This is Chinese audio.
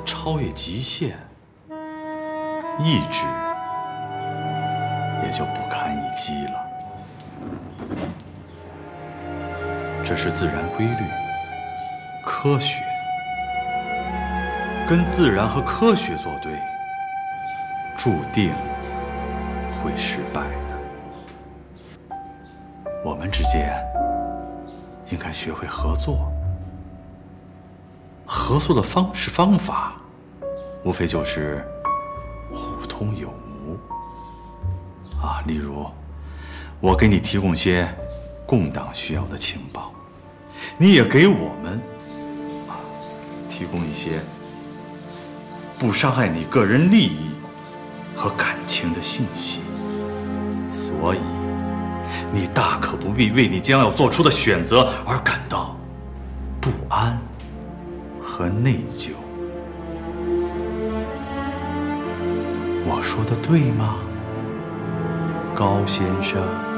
超越极限，意志也就不堪一击了。这是自然规律，科学。跟自然和科学作对，注定会失败的。我们之间应该学会合作，合作的方式方法，无非就是互通有无。例如，我给你提供些共党需要的情报，你也给我们提供一些不伤害你个人利益和感情的信息。所以，你大可不必为你将要做出的选择而感到不安和内疚。我说的对吗，高先生？